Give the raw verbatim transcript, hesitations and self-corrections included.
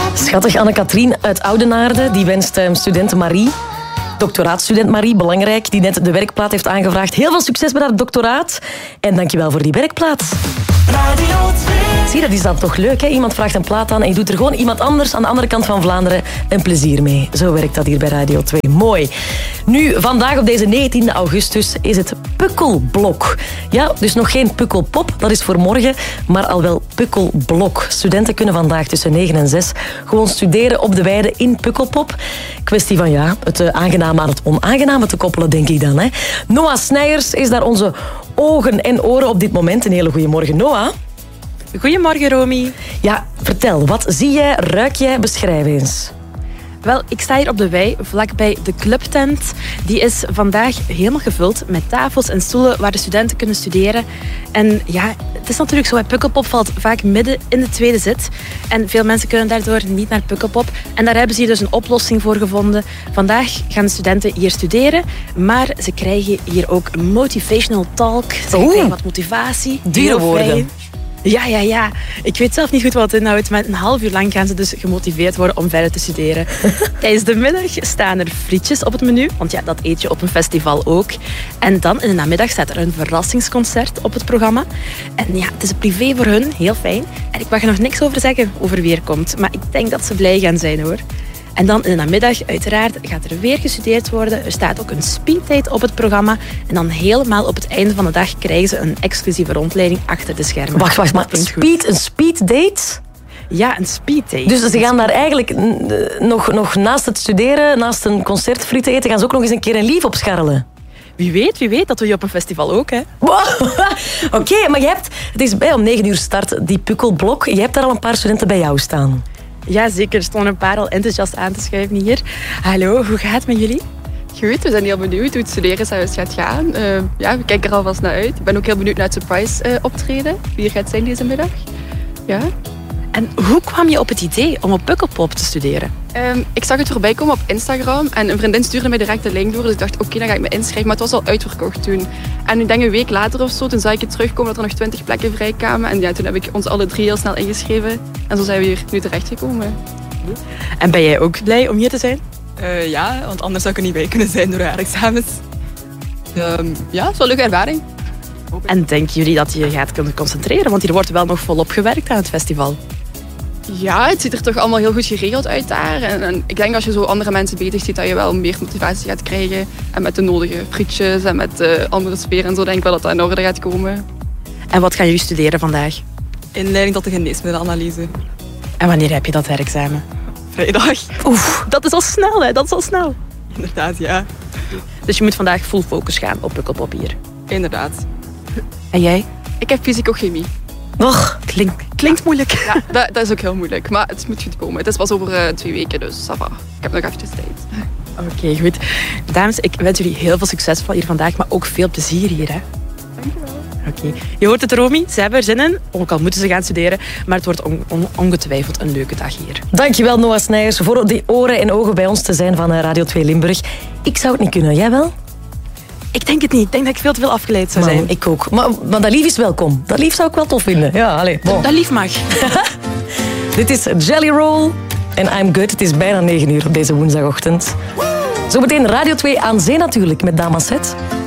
Schattig, Anne-Katrien uit Oudenaarde, die wenst um, studenten Marie, doctoraatstudent Marie, belangrijk, die net de werkplaat heeft aangevraagd. Heel veel succes met haar doctoraat en dankjewel voor die werkplaat. Radio twee. Zie, dat is dan toch leuk, hè? Iemand vraagt een plaat aan en je doet er gewoon iemand anders aan de andere kant van Vlaanderen een plezier mee. Zo werkt dat hier bij Radio twee. Mooi. Nu, vandaag op deze negentiende augustus is het Pukkelblok. Ja, dus nog geen Pukkelpop, dat is voor morgen, maar al wel Pukkelblok. Studenten kunnen vandaag tussen negen en zes gewoon studeren op de weide in Pukkelpop. Kwestie van ja, het uh, aangename aan het onaangename te koppelen, denk ik dan. Hè? Noah Snijers is daar onze ogen en oren op dit moment. Een hele goede morgen, Noah. Goedemorgen, Romy. Ja, vertel, wat zie jij, ruik jij, beschrijf eens. Wel, ik sta hier op de wei, vlakbij de clubtent. Die is vandaag helemaal gevuld met tafels en stoelen waar de studenten kunnen studeren. En ja, het is natuurlijk zo, bij Pukkelpop valt vaak midden in de tweede zit. En veel mensen kunnen daardoor niet naar Pukkelpop. En daar hebben ze hier dus een oplossing voor gevonden. Vandaag gaan de studenten hier studeren, maar ze krijgen hier ook een motivational talk. Ze Oeh. krijgen wat motivatie. Dure woorden. Ja, ja, ja. Ik weet zelf niet goed wat het inhoudt, maar een half uur lang gaan ze dus gemotiveerd worden om verder te studeren. Tijdens de middag staan er frietjes op het menu, want ja, dat eet je op een festival ook. En dan in de namiddag staat er een verrassingsconcert op het programma. En ja, het is een privé voor hun, heel fijn. En ik mag er nog niks over zeggen, over wie er komt. Maar ik denk dat ze blij gaan zijn, hoor. En dan in de namiddag, uiteraard, gaat er weer gestudeerd worden. Er staat ook een speeddate op het programma. En dan helemaal op het einde van de dag krijgen ze een exclusieve rondleiding achter de schermen. Wacht, wacht, maar speed, een speeddate? Ja, een speeddate. Dus ze gaan daar eigenlijk nog, nog naast het studeren, naast een concert frieten eten, gaan ze ook nog eens een keer een lief opscharrelen. Wie weet, wie weet, dat doe je op een festival ook, hè. Wow. Oké, okay, maar je hebt, het is bij om negen uur start, die Pukkelblok. Je hebt daar al een paar studenten bij jou staan. Ja, zeker. Er stonden een paar al enthousiast aan te schuiven hier. Hallo, hoe gaat het met jullie? Goed, we zijn heel benieuwd hoe het studeren zelfs gaat gaan. Uh, ja, we kijken er alvast naar uit. Ik ben ook heel benieuwd naar het surprise uh, optreden. Wie er gaat zijn deze middag. Ja. En hoe kwam je op het idee om op Pukkelpop te studeren? Um, ik zag het voorbij komen op Instagram en een vriendin stuurde mij direct de link door. Dus ik dacht, oké, okay, dan ga ik me inschrijven. Maar het was al uitverkocht toen. En ik denk een week later of zo, toen zag ik het terugkomen dat er nog twintig plekken vrij kwamen. En ja, toen heb ik ons alle drie heel snel ingeschreven. En zo zijn we hier nu terechtgekomen. En ben jij ook blij om hier te zijn? Uh, ja, want anders zou ik er niet bij kunnen zijn door haar examens. Um, ja, het is wel een leuke ervaring. En denken jullie dat je gaat kunnen concentreren? Want hier wordt wel nog volop gewerkt aan het festival. Ja, het ziet er toch allemaal heel goed geregeld uit daar. En, en ik denk als je zo andere mensen bezig ziet, dat je wel meer motivatie gaat krijgen. En met de nodige frietjes en met de andere sfeer en zo, denk ik wel dat dat in orde gaat komen. En wat gaan jullie studeren vandaag? Inleiding tot de geneesmiddelenanalyse. En wanneer heb je dat herexamen? Vrijdag. Oef, dat is al snel, hè? Dat is al snel. Inderdaad, ja. Dus je moet vandaag full focus gaan op Pukkelpop hier. Inderdaad. En jij? Ik heb fysico-chemie. Och, klinkt, klinkt moeilijk. Ja, dat, dat is ook heel moeilijk. Maar het moet goed komen. Het is pas over uh, twee weken, dus ça va. Ik heb nog eventjes tijd. Oké, okay, goed. Dames, ik wens jullie heel veel succes hier vandaag, maar ook veel plezier hier, hè. Dankjewel. Oké. Okay. Je hoort het, Romy. Ze hebben er zin in. Ook al moeten ze gaan studeren. Maar het wordt on- on- ongetwijfeld een leuke dag hier. Dankjewel, Noah Snijers, voor die oren en ogen bij ons te zijn van Radio twee Limburg. Ik zou het niet kunnen. Jij wel? Ik denk het niet. Ik denk dat ik veel te veel afgeleid zou zijn. Man, ik ook. Maar, maar dat lief is welkom. Dat lief zou ik wel tof vinden. Ja, allez, bon. Dat lief mag. Dit is Jelly Roll en I'm Good. Het is bijna negen uur op deze woensdagochtend. Zometeen Radio twee aan zee natuurlijk met Damaset.